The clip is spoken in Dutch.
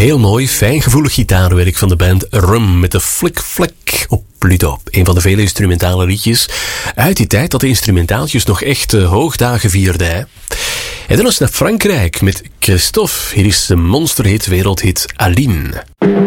Heel mooi, fijngevoelig gitaarwerk van de band Rum met de Flik Flik op Pluto. Een van de vele instrumentale liedjes uit die tijd dat de instrumentaaltjes nog echt hoogdagen vierden. Hè? En dan eens naar Frankrijk met Christophe. Hier is de monsterhit, wereldhit Aline.